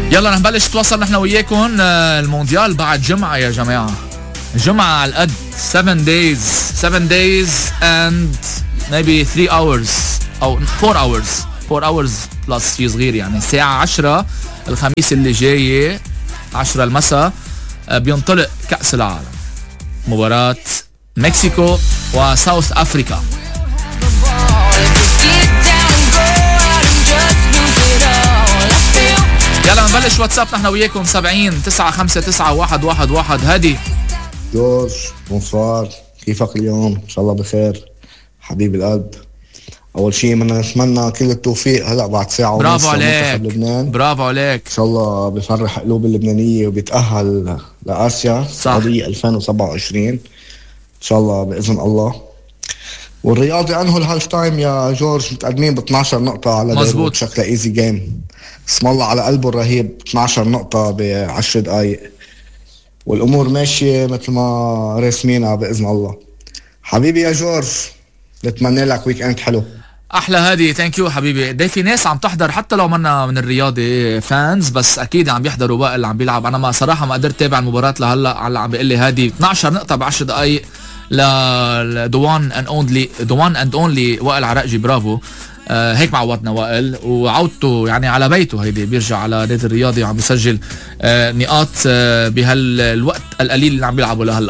يلا نبلش نتواصل نحن وياكم. المونديال بعد جمعة يا جماعة، جمعة على القد. 7 days and maybe 3 hours أو 4 hours plus شي صغير يعني. الساعة 10 الخميس اللي جاي 10 المساء بينطلق كأس العالم، مباراة مكسيكو وساوث أفريقيا. يلا نبلش واتساب نحن وياكم 70 959 111. هادي جورج بونسوار، كيفك اليوم؟ ان شاء الله بخير حبيب القلب. اول شيء بدنا نتمنى كل التوفيق هلا بعد ساعه ونص. برافو عليك، لبنان. برافو عليك. ان شاء الله بفرح قلوب اللبنانيه وبيتاهل لاسيا السعوديه 2027 ان شاء الله باذن الله. والرياضي عنه الهاف تايم يا جورج متقدمين ب 12 نقطه على مزبوط، شكله ايزي جيم. اسم الله على قلبه الرهيب، 12 نقطه ب 10 دقائق والامور ماشيه مثل ما راسمينها باذن الله. حبيبي يا جورج بتمنى لك ويك اند حلو. احلى هادي، ثانك يو حبيبي. قد في ناس عم تحضر حتى لو منا من الرياضي فانز، بس اكيد عم بيحضروا وائل اللي عم بيلعب. انا ما صراحه ما قدرت تابع المباراه لهلا. على عم بيقول لي هادي 12 نقطه ب 10 دقائق ل the one and only وائل عراقجي. برافو. هيك معودنا وائل، وعودته يعني على بيته. هيدي بيرجع على نادي الرياضي وعم بيسجل نقاط بهالوقت القليل اللي عم بيلعبوا لهلا.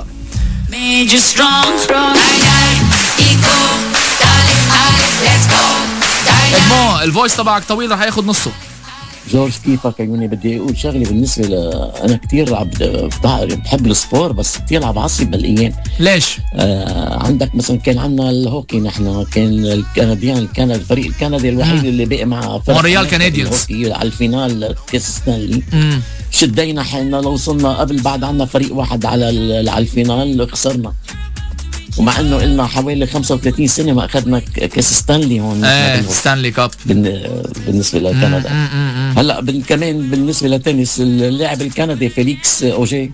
ادمو الفويس تبعك طويل رح ياخد نصه. جورج كيفك؟ يعني بدي اقول شغله بالنسبه انا كتير بحب السبور، بس كتير عم بعصب بالايام. ليش؟ عندك مثلا كان عندنا الهوكي، نحن كان الكنديان، الفريق الكندي الوحيد اللي بقي مع مونريال كنديانز على الفينال كاس ستانلي. شدينا حالنا لو وصلنا قبل بعد عنا فريق واحد على الفينال خسرنا، ومع انه قلنا حوالي 35 سنه ما اخذنا كاس ستانلي هون. ستانلي كاب بالنسبه لكندا. هلا كمان بالنسبه للتنس، اللاعب الكندي فيليكس اوجي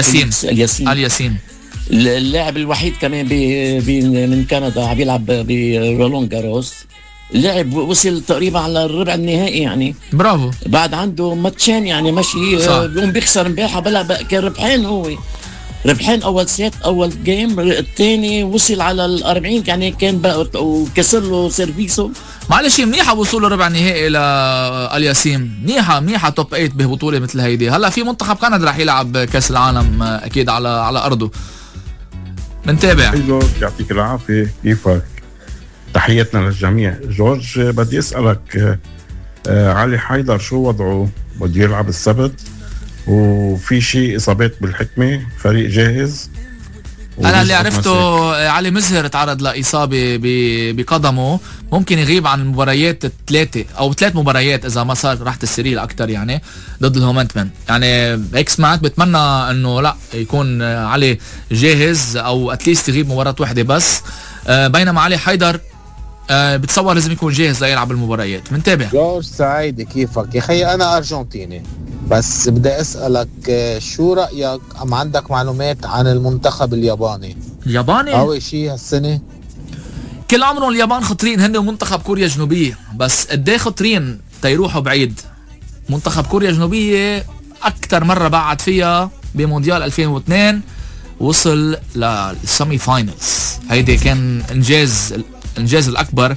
الياسين اللاعب الوحيد كمان من كندا عم يلعب برولون جاروس. اللاعب وصل تقريبا على الربع النهائي يعني. برافو. بعد عنده ماتشين يعني ماشي، بيقوم بيخسر امبارح بلا كان ربحين. هو ربحين اول سيت اول جيم، الثاني وصل على ال40 يعني كان بقى وكسر له سيرفيسو. معلش منيحه وصوله ربع نهائي للياسين، منيحه توب 8 ببطوله مثل هيدي. هلا في منتخب كندا رح يلعب كاس العالم اكيد على ارضه. بنتابع. جورج يعطيك العافيه، كيفك؟ تحياتنا للجميع. جورج بدي اسالك، علي حيدر شو وضعه؟ بده يلعب السبت وفي شيء اصابات بالحكمه، فريق جاهز؟ انا اللي عرفته علي مزهر تعرض لاصابه بقدمه، ممكن يغيب عن المباريات 3 مباريات اذا ما صار راحه السرير اكثر يعني ضد الهومنتمن. يعني هيك سمعت، بتمنى انه لا يكون علي جاهز او اتليست يغيب مباراه واحده بس. بينما علي حيدر بتصور لازم يكون جاهز ليلعب المباريات. بنتابع. جورج سعيد كيفك يا خي؟ انا ارجنتيني، بس بدي اسالك شو رايك؟ ام عندك معلومات عن المنتخب الياباني؟ اول شيء هالسنه كل عمرهم اليابان خطرين، هن ومنتخب كوريا الجنوبيه، بس قد ايه خطرين تيروحوا بعيد. منتخب كوريا الجنوبيه اكثر مره بعد فيها بمونديال 2002 وصل للسيمي فاينلز. هيدي كان الانجاز الاكبر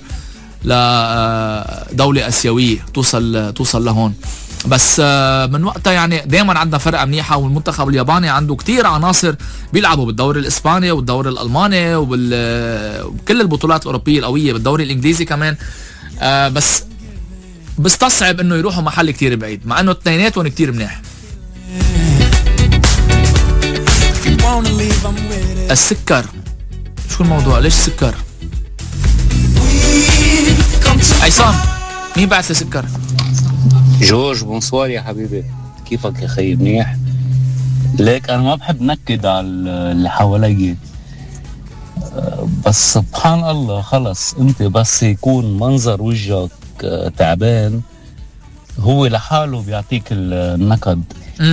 لدوله اسيويه توصل لهون. بس من وقتها يعني دائما عندنا فرقه منيحه، والمنتخب الياباني عنده كتير عناصر بيلعبوا بالدوري الاسباني والدوري الالماني وكل البطولات الاوروبيه القويه، بالدوري الانجليزي كمان. بس بستصعب انه يروحوا محل كتير بعيد، مع انه اثنيناتهم كتير منيح. السكر شو الموضوع؟ ليش السكر؟ عصام مين بعت لي سكر؟ جورج بونسوار يا حبيبي، كيفك يا خي؟ منيح. ليك انا ما بحب نكد على اللي حوالي، بس سبحان الله خلص انت بس يكون منظر وجهك تعبان هو لحاله بيعطيك النكد.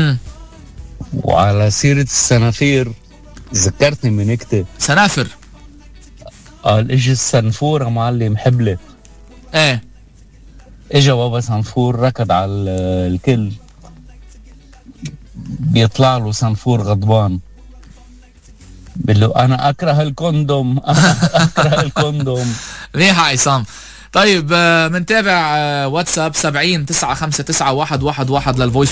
وعلى سيرة السنافير ذكرتني من نكتة. سنافر قال اجي السنفورة معلم حبلة. ايه اجا بابا سنفور ركض على الكل بيطلع له سنفور غضبان بقول له انا اكره الكوندوم اكره الكوندوم. منيح عصام. طيب منتابع واتساب 70 959 111 للفويس